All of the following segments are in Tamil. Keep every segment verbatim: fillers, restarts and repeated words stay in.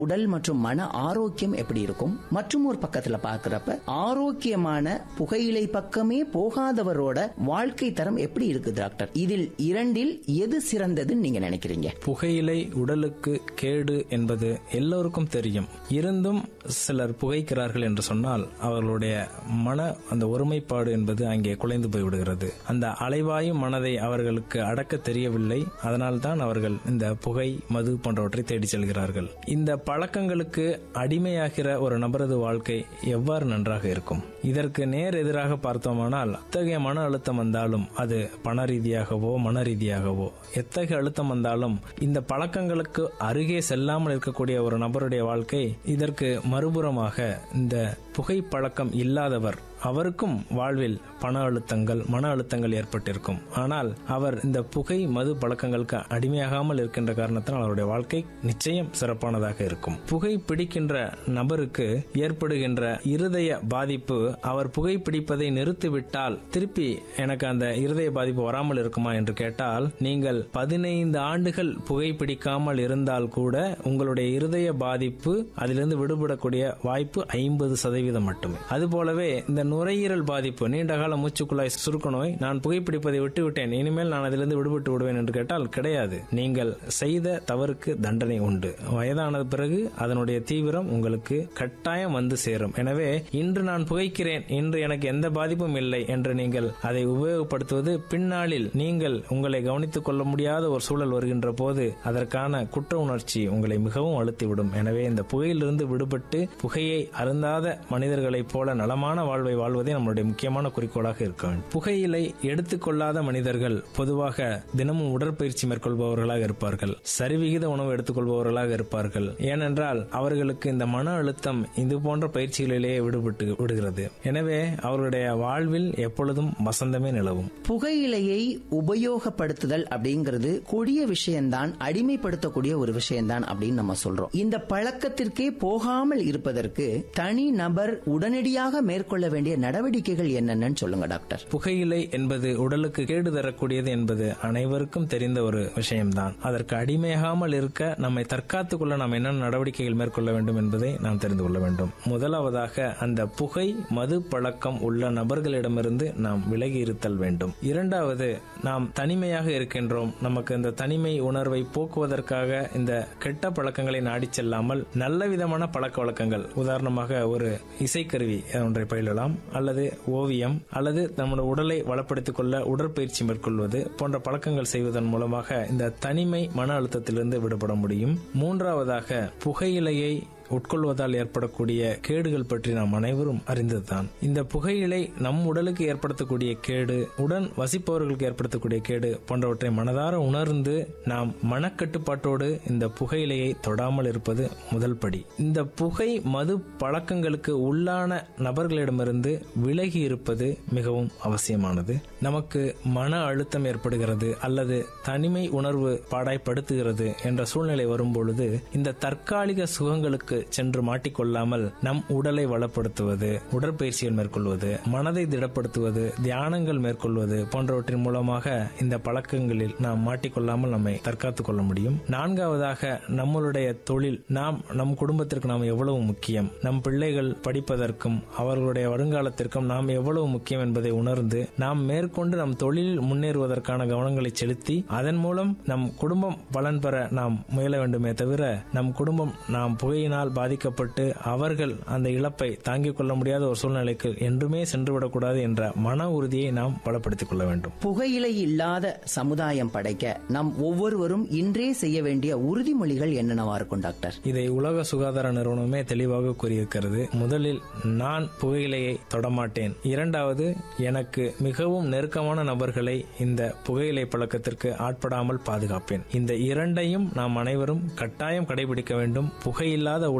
உடல் மற்றும் மன ஆரோக்கியம் எப்படி இருக்கும்? மற்றும் ஒரு பக்கத்துல பார்க்கிறப்ப ஆரோக்கியமான புகையிலை பக்கமே போகாதவரோட வாழ்க்கை தரம் எப்படி இருக்கு டாக்டர்? இதில் இரண்டில் எது சிறந்ததுன்னு நீங்க நினைக்கிறீங்க? புகையிலை உடலுக்கு கேடு என்பது எல்லோருக்கும் தெரியும். இருந்தும் சிலர் புகைக்கிறார்கள் என்று சொன்னால் அவர்களுடைய மன அந்த ஒருமைப்பாடு என்பது அங்கே குலைந்து போய்விடுகிறது. அந்த அலைவாயும் மனதை அவர்களுக்கு அடக்க தெரியவில்லை. அதனால்தான் அவர்கள் இந்த புகை, மது போன்றவற்றை தேடி செல்கிறார்கள். இந்த பழக்கங்களுக்கு அடிமையாகிற ஒரு நபரது வாழ்க்கை எவ்வாறு நன்றாக இருக்கும்? இதற்கு நேர் எதிராக பார்த்தோமானால் எத்தகைய மன அழுத்தம் வந்தாலும், அது பண ரீதியாகவோ மன ரீதியாகவோ எத்தகைய அழுத்தம் வந்தாலும், இந்த பழக்கங்களுக்கு அருகே செல்லாமல் இருக்கக்கூடிய ஒரு நபருடைய வாழ்க்கை இதற்கு மறுபுறமாக இந்த புகை பழக்கம் இல்லாதவர், அவருக்கும் வாழ்வில் பண அழுத்தங்கள், மன அழுத்தங்கள் ஏற்பட்டிருக்கும். ஆனால் அவர் இந்த புகை, மது பழக்கங்களுக்கு அடிமையாகாமல் இருக்கின்ற காரணத்தினால் அவருடைய வாழ்க்கை நிச்சயம் சிறப்பானதாக இருக்கும். புகை பிடிக்கின்ற நபருக்கு ஏற்படுகின்ற இருதய பாதிப்பு, அவர் புகை பிடிப்பதை நிறுத்திவிட்டால் திருப்பி எனக்கு அந்த இருதய பாதிப்பு வராமல் இருக்குமா என்று கேட்டால், நீங்கள் பதினைந்து ஆண்டுகள் புகை பிடிக்காமல் இருந்தால் கூட உங்களுடைய இருதய பாதிப்பு அதிலிருந்து விடுபடக்கூடிய வாய்ப்பு ஐம்பது சதவீதம் மட்டுமே. அதுபோலவே இந்த நுரையீரல் பாதிப்பு, நீண்ட கால மூச்சுக்குழாய் சுருக்க நோய், நான் புகைப்பிடிப்பதை விட்டுவிட்டேன், இனிமேல் நான் அதிலிருந்து விடுபட்டு விடுவேன் என்று கேட்டால் கிடையாது. நீங்கள் செய்த தவறுக்கு தண்டனை உண்டு. வயதான பிறகு அதனுடைய தீவிரம் உங்களுக்கு கட்டாயம் வந்து சேரும். எனவே இன்று நான் புகைக்கிறேன், இன்று எனக்கு எந்த பாதிப்பும் இல்லை என்று நீங்கள் அதை உபயோகப்படுத்துவது பின்னாளில் நீங்கள் உங்களை கவனித்துக் கொள்ள முடியாத ஒரு சூழல் வருகின்ற போது அதற்கான குற்ற உணர்ச்சி உங்களை மிகவும் அழுத்திவிடும். எனவே இந்த புகையிலிருந்து விடுபட்டு புகையை அருந்தாத மனிதர்களைப் போல நலமான வாழ்வை வாழ்வதே நம்மளுடைய முக்கியமான குறிக்கோளாக இருக்க வேண்டும். புகையிலை எடுத்துக்கொள்ளாத மனிதர்கள் பொதுவாக தினமும் உடற்பயிற்சி மேற்கொள்பவர்களாக இருப்பார்கள், சரிவிகித உணவு எடுத்துக்கொள்பவர்களாக இருப்பார்கள். ஏனென்றால் அவர்களுக்கு இந்த மன அழுத்தம் இது போன்ற பயிற்சிகளிலேயே விடுபட்டு விடுகிறது. எனவே அவர்களுடைய வாழ்வில் எப்பொழுதும் வசந்தமே நிலவும். புகையிலையை உபயோகப்படுத்துதல் அப்படிங்கிறது கொடிய விஷயம்தான், அடிமைப்படுத்தக்கூடிய ஒரு விஷயம்தான் அப்படின்னு நம்ம சொல்றோம். இந்த பழக்கத்திற்கே போகாமல் இருப்பதற்கு தனி நபர் உடனடியாக மேற்கொள்ள வேண்டிய நடவடிக்கைகள் என்னன்னு சொல்லுங்க டாக்டர். புகையிலை என்பது உடலுக்கு கேடு தரக்கூடியது என்பது அனைவருக்கும் தெரிந்த ஒரு விஷயம்தான். அதற்கு அடிமையாகாமல் இருக்க நம்மை தற்காத்துக் கொள்ள நாம் என்னென்ன நடவடிக்கைகள் மேற்கொள்ள வேண்டும் என்பதை நாம் தெரிந்து கொள்ள வேண்டும். முதலாவதாக அந்த புகை, மது பழக்கம் உள்ள நபர்களிடமிருந்து நாம் விலகி இருத்தல் வேண்டும். இரண்டாவது, நாம் தனிமையாக இருக்கின்றோம், நமக்கு இந்த தனிமை உணர்வை போக்குவதற்காக இந்த கெட்ட பழக்கங்களை நாடி செல்லாமல் நல்ல விதமான பழக்க வழக்கங்கள், உதாரணமாக ஒரு இசைக்கருவி ஒன்றை பயிலலாம், அல்லது ஓவியம், அல்லது நம்முடைய உடலை வளப்படுத்திக் கொள்ள உடற்பயிற்சி மேற்கொள்வது போன்ற பழக்கங்கள் செய்வதன் மூலமாக இந்த தனிமை மன அழுத்தத்திலிருந்து விடுபட முடியும். மூன்றாவதாக, புகையிலையை உட்கொள்வதால் ஏற்படக்கூடிய கேடுகள் பற்றி நாம் அனைவரும் அறிந்ததுதான். இந்த புகையிலை நம் உடலுக்கு ஏற்படுத்தக்கூடிய கேடு, உடன் வசிப்பவர்களுக்கு ஏற்படுத்தக்கூடிய கேடு போன்றவற்றை மனதார உணர்ந்து நாம் மனக்கட்டுப்பாட்டோடு இந்த புகையிலையை தொடாமல் இருப்பது முதல் படி. இந்த புகை, மது பழக்கங்களுக்கு உள்ளான நபர்களிடமிருந்து விலகி இருப்பது மிகவும் அவசியமானது. நமக்கு மன அழுத்தம் ஏற்படுகிறது அல்லது தனிமை உணர்வு பாடாய்படுத்துகிறது என்ற சூழ்நிலை வரும்பொழுது இந்த தற்காலிக சுகங்களுக்கு சென்று மாட்டிக்கொள்ளாமல் நம் உடலை வளப்படுத்துவது, உடற்பயிற்சிகள் மேற்கொள்வது, மனதை திடப்படுத்துவது, தியானங்கள் மேற்கொள்வது போன்றவற்றின் மூலமாக இந்த பழக்கங்களில் நாம் மாட்டிக்கொள்ளாமல் நம்மை தற்காத்துக் கொள்ள முடியும். நான்காவதாக, நம்மளுடைய தொழில், நாம் நம் குடும்பத்திற்கு நாம் எவ்வளவு முக்கியம், நம் பிள்ளைகள் படிப்பதற்கும் அவர்களுடைய வருங்காலத்திற்கும் நாம் எவ்வளவு முக்கியம் என்பதை உணர்ந்து நாம் மேற்கொண்டு நம் தொழிலில் முன்னேறுவதற்கான கவனங்களை செலுத்தி அதன் மூலம் நம் குடும்பம் பலன் பெற நாம் முயல வேண்டுமே தவிர, நம் குடும்பம் நாம் புகையினால் பாதிக்கப்பட்டு அவர்கள் அந்த இழப்பை தாங்கிக் கொள்ள முடியாத ஒரு சூழ்நிலைக்கு என்றுமே சென்றுவிடக்கூடாது என்ற மன உறுதியை நாம் பலப்படுத்திக் கொள்ள வேண்டும். புகையிலை இல்லாத சமுதாயம் படைக்க நாம் ஒவ்வொருவரும் இன்றே செய்ய வேண்டிய உறுதிமொழிகள் என்னென்னவா இருக்கும் டாக்டர்? இதை உலக சுகாதார நிறுவனமே தெளிவாக கூறியிருக்கிறது. முதலில், நான் புகையிலையை தொடமாட்டேன். இரண்டாவது, எனக்கு மிகவும் நெருக்கமான நபர்களை இந்த புகையிலை பழக்கத்திற்கு ஆட்படாமல் பாதுகாப்பேன். இந்த இரண்டையும் நாம் அனைவரும் கட்டாயம் கடைபிடிக்க வேண்டும். புகையில்லாத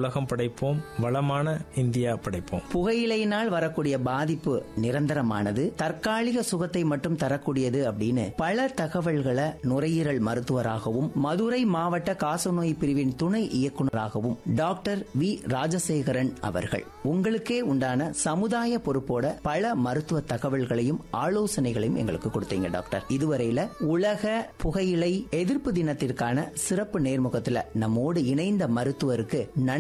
உலகம் படைப்போம், வளமான இந்தியா படைப்போம். புகையிலையினால் வரக்கூடிய பாதிப்பு நிரந்தரமானது, தற்காலிக சுகத்தை மட்டும் தரக்கூடியது அப்படின்னு பல தகவல்களை நுரையீரல் மருத்துவராகவும் மதுரை மாவட்ட காசநோய் பிரிவின் துணை இயக்குநராகவும் டாக்டர் வி ராஜசேகரன் அவர்கள் உங்களுக்கே உண்டான சமுதாய பொறுப்போட பல மருத்துவ தகவல்களையும் ஆலோசனைகளையும் எங்களுக்கு கொடுத்தீங்க டாக்டர். இதுவரையில உலக புகையிலை எதிர்ப்பு தினத்திற்கான சிறப்பு நேர்முகத்துல நம்மோடு இணைந்த மருத்துவருக்கு நன்றி